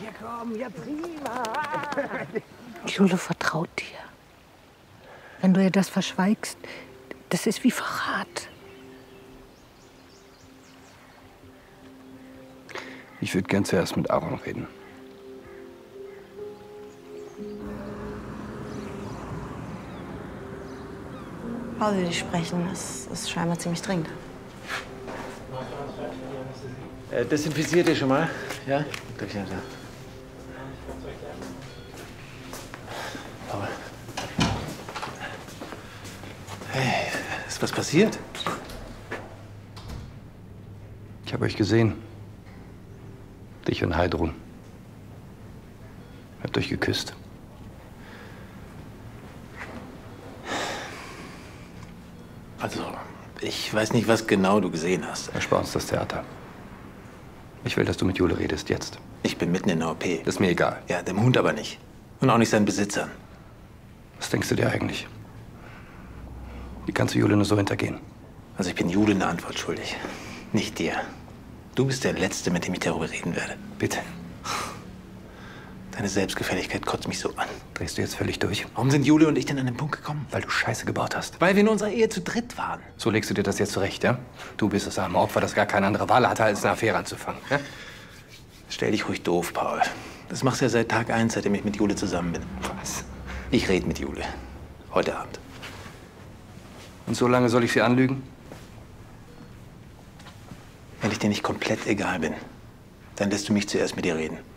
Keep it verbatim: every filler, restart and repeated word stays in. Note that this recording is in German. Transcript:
Ja, komm, ja, prima. Jule vertraut dir. Wenn du ihr das verschweigst, das ist wie Verrat. Ich würde gern zuerst mit Aaron reden. Paul will dich sprechen. Es ist scheinbar ziemlich dringend. Äh, desinfiziert ihr schon mal? Ja? Gleich ja, da. Paul. Hey, ist was passiert? Ich habe euch gesehen. Dich und Heidrun. Habt euch geküsst. Also, ich weiß nicht, was genau du gesehen hast. Erspar uns das Theater. Ich will, dass du mit Jule redest, jetzt. Ich bin mitten in der O P. Das ist mir egal. Ja, dem Hund aber nicht. Und auch nicht seinen Besitzern. Was denkst du dir eigentlich? Wie kannst du Jule nur so hintergehen? Also ich bin Jule eine Antwort schuldig. Nicht dir. Du bist der Letzte, mit dem ich darüber reden werde. Bitte. Deine Selbstgefälligkeit kotzt mich so an. Drehst du jetzt völlig durch? Warum sind Jule und ich denn an den Punkt gekommen? Weil du Scheiße gebaut hast. Weil wir in unserer Ehe zu dritt waren. So legst du dir das jetzt zurecht, ja? Du bist das arme Opfer, das gar keine andere Wahl hatte, als eine Affäre anzufangen, ja? Stell dich ruhig doof, Paul. Das machst du ja seit Tag eins, seitdem ich mit Jule zusammen bin. Was? Ich rede mit Jule. Heute Abend. Und so lange soll ich sie anlügen? Wenn ich dir nicht komplett egal bin, dann lässt du mich zuerst mit ihr reden.